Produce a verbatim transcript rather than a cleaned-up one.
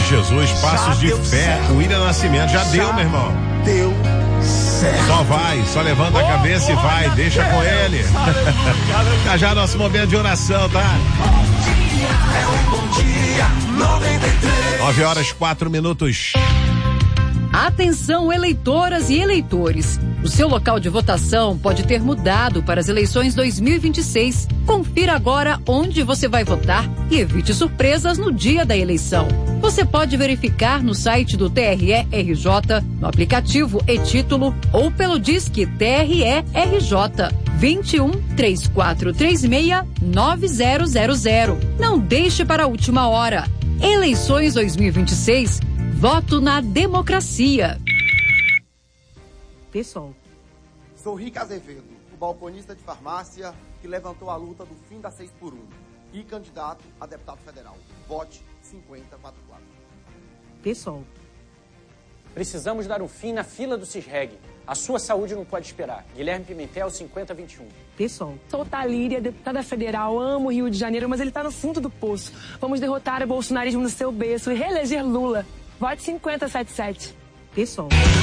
Jesus, passos de fé. O William Nascimento já deu, meu irmão. Deu certo. Só vai, só levanta a cabeça e vai, deixa com ele. Já já nosso momento de oração, tá? É um bom dia, noventa e três. nove horas, quatro minutos. Atenção, eleitoras e eleitores. O seu local de votação pode ter mudado para as eleições dois mil e vinte e seis. Confira agora onde você vai votar e evite surpresas no dia da eleição. Você pode verificar no site do T R E R J, no aplicativo e-Título ou pelo Disque T R E R J vinte e um, três quatro três seis, nove zero zero zero. Não deixe para a última hora. Eleições dois mil e vinte e seis. Voto na democracia. Pessoal. Sou Rica Azevedo, o balconista de farmácia que levantou a luta do fim da seis por um e candidato a deputado federal. Vote cinquenta quarenta e quatro. Pessoal. Precisamos dar um fim na fila do CISREG. A sua saúde não pode esperar. Guilherme Pimentel, cinquenta vinte e um. Pessoal. Sou Thalíria, deputada federal, amo o Rio de Janeiro, mas ele tá no fundo do poço. Vamos derrotar o bolsonarismo no seu berço e reeleger Lula. Vote cinquenta setenta e sete. Pessoal.